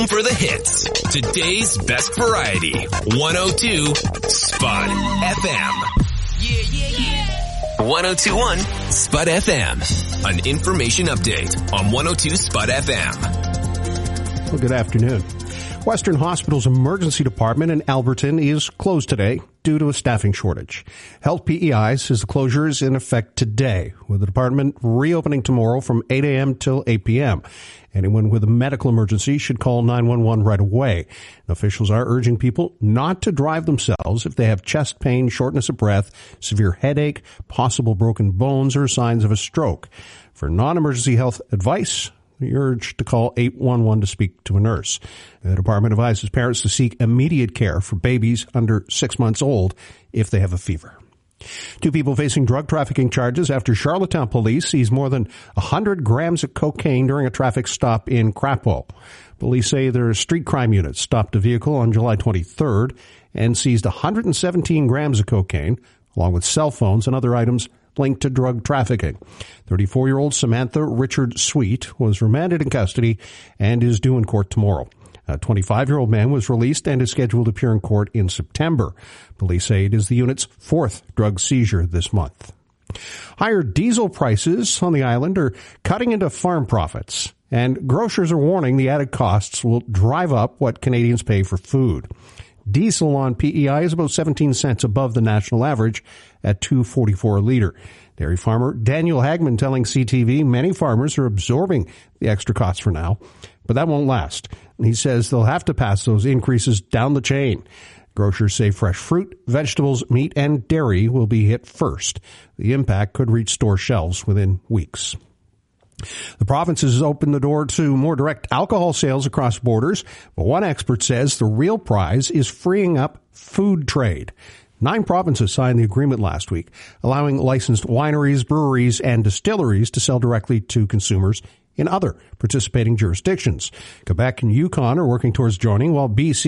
Time for the hits. Today's best variety. 102 Spud FM. Yeah. 1021 Spud FM. An information update on 102 Spud FM. Well, good afternoon. Western Hospital's emergency department in Alberton is closed today due to a staffing shortage. Health PEI says the closure is in effect today, with the department reopening tomorrow from 8 a.m. till 8 p.m. Anyone with a medical emergency should call 911 right away. Officials are urging people not to drive themselves if they have chest pain, shortness of breath, severe headache, possible broken bones, or signs of a stroke. For non-emergency health advice, you're urged to call 811 to speak to a nurse. The department advises parents to seek immediate care for babies under 6 months old if they have a fever. 2 people facing drug trafficking charges after Charlottetown police seized more than 100 grams of cocaine during a traffic stop in Crapo. Police say their street crime unit stopped a vehicle on July 23rd and seized 117 grams of cocaine, along with cell phones and other items linked to drug trafficking. 34-year-old Samantha Richard Sweet was remanded in custody and is due in court tomorrow. A 25-year-old man was released and is scheduled to appear in court in September. Police say it is the unit's 4th drug seizure this month. Higher diesel prices on the island are cutting into farm profits, and grocers are warning the added costs will drive up what Canadians pay for food. Diesel on PEI is about 17 cents above the national average at $2.44 a liter. Dairy farmer Daniel Hagman telling CTV many farmers are absorbing the extra costs for now, but that won't last. He says they'll have to pass those increases down the chain. Grocers say fresh fruit, vegetables, meat, and dairy will be hit first. The impact could reach store shelves within weeks. The province has opened the door to more direct alcohol sales across borders, but one expert says the real prize is freeing up food trade. 9 provinces signed the agreement last week, allowing licensed wineries, breweries, and distilleries to sell directly to consumers in other participating jurisdictions. Quebec and Yukon are working towards joining, while BC